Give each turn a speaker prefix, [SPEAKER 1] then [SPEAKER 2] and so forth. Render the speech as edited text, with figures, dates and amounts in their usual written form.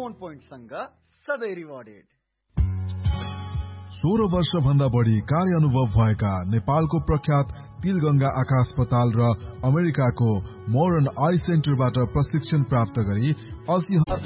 [SPEAKER 1] Phone पोइन्टसँग सधैँ rewarded.
[SPEAKER 2] 16 वर्ष भन्दा बढी कार्य अनुभव भएका नेपालको प्रख्यात तिलगंगा आँखा अस्पताल र अमेरिकाको मोरन आई सेन्टरबाट प्रशिक्षण प्राप्त गरी 80